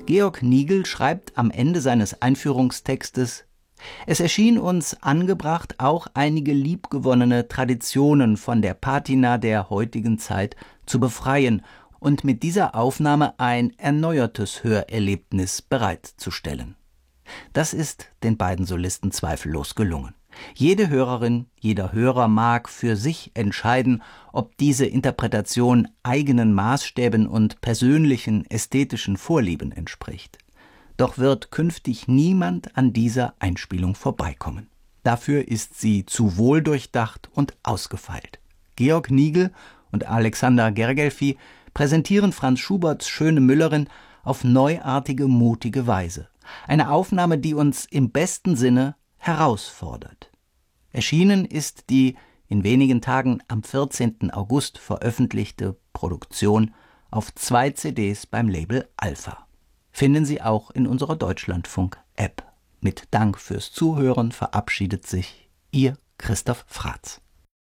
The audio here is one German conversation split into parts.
Georg Nigl schreibt am Ende seines Einführungstextes: Es erschien uns angebracht, auch einige liebgewonnene Traditionen von der Patina der heutigen Zeit zu befreien und mit dieser Aufnahme ein erneuertes Hörerlebnis bereitzustellen. Das ist den beiden Solisten zweifellos gelungen. Jede Hörerin, jeder Hörer mag für sich entscheiden, ob diese Interpretation eigenen Maßstäben und persönlichen ästhetischen Vorlieben entspricht. Doch wird künftig niemand an dieser Einspielung vorbeikommen. Dafür ist sie zu wohldurchdacht und ausgefeilt. Georg Nigl und Alexander Gergelfi präsentieren Franz Schuberts Schöne Müllerin auf neuartige, mutige Weise. Eine Aufnahme, die uns im besten Sinne herausfordert. Erschienen ist die in wenigen Tagen am 14. August veröffentlichte Produktion auf 2 CDs beim Label Alpha. Finden Sie auch in unserer Deutschlandfunk-App. Mit Dank fürs Zuhören verabschiedet sich Ihr Christoph Fratz.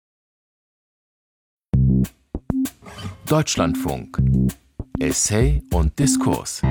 Deutschlandfunk. Essay und Diskurs.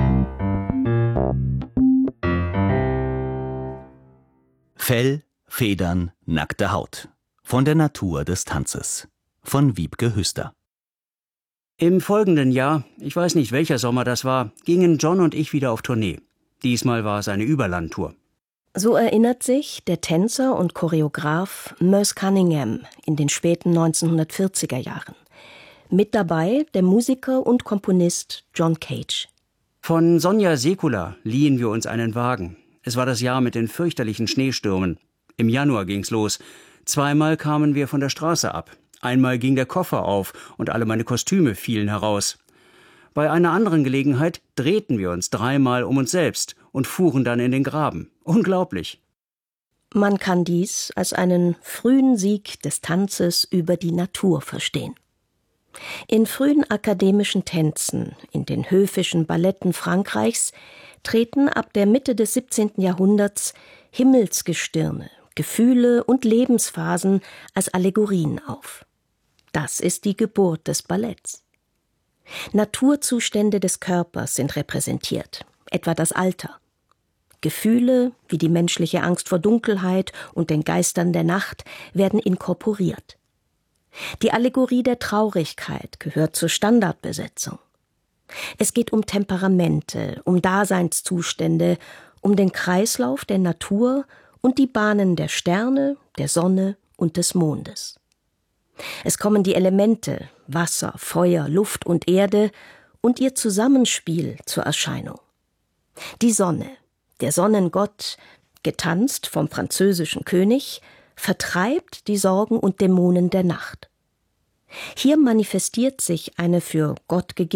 Fell, Federn, nackte Haut. Von der Natur des Tanzes. Von Wiebke Hüster. Im folgenden Jahr, ich weiß nicht welcher Sommer das war, gingen John und ich wieder auf Tournee. Diesmal war es eine Überlandtour. So erinnert sich der Tänzer und Choreograf Merce Cunningham in den späten 1940er Jahren. Mit dabei der Musiker und Komponist John Cage. Von Sonja Sekula liehen wir uns einen Wagen. Es war das Jahr mit den fürchterlichen Schneestürmen. Im Januar ging's los. 2-mal kamen wir von der Straße ab. Einmal ging der Koffer auf und alle meine Kostüme fielen heraus. Bei einer anderen Gelegenheit drehten wir uns 3-mal um uns selbst und fuhren dann in den Graben. Unglaublich. Man kann dies als einen frühen Sieg des Tanzes über die Natur verstehen. In frühen akademischen Tänzen, in den höfischen Balletten Frankreichs, treten ab der Mitte des 17. Jahrhunderts Himmelsgestirne, Gefühle und Lebensphasen als Allegorien auf. Das ist die Geburt des Balletts. Naturzustände des Körpers sind repräsentiert, etwa das Alter. Gefühle wie die menschliche Angst vor Dunkelheit und den Geistern der Nacht werden inkorporiert. Die Allegorie der Traurigkeit gehört zur Standardbesetzung. Es geht um Temperamente, um Daseinszustände, um den Kreislauf der Natur und die Bahnen der Sterne, der Sonne und des Mondes. Es kommen die Elemente Wasser, Feuer, Luft und Erde und ihr Zusammenspiel zur Erscheinung. Die Sonne, der Sonnengott, getanzt vom französischen König, vertreibt die Sorgen und Dämonen der Nacht. Hier manifestiert sich eine für Gott gegebene